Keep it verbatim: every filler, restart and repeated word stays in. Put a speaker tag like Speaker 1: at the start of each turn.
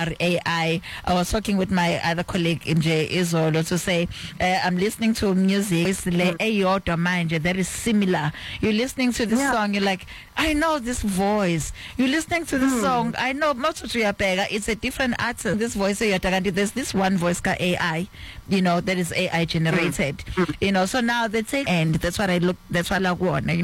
Speaker 1: are A I. I was talking with my other colleague in J Izolo to say, uh, I'm listening to music mm. that is similar. You're listening to this yeah. song, you're like, I know this voice. You're listening to this mm. song, I know it's a different artist. This voice, there's this one voice called A I, you know, that is A I generated. Mm. You know, so now they say, and that's what I look, that's what I want.